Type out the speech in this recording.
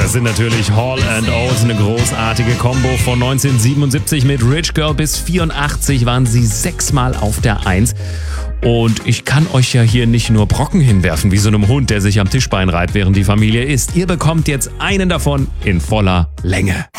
Das sind natürlich Hall & Oates, eine großartige Combo von 1977 mit Rich Girl bis 84 waren sie 6-mal auf der 1. Und ich kann euch ja hier nicht nur Brocken hinwerfen, wie so einem Hund, der sich am Tischbein reibt, während die Familie isst. Ihr bekommt jetzt einen davon in voller Länge.